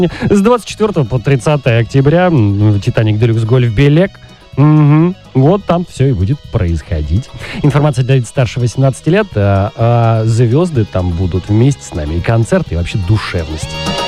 С 24 по 30 октября «Титаник Делюкс Гольф Белек». Угу. Вот там все и будет происходить. Информация для лиц старше 18 лет, а звезды там будут вместе с нами. И концерт, и вообще душевность.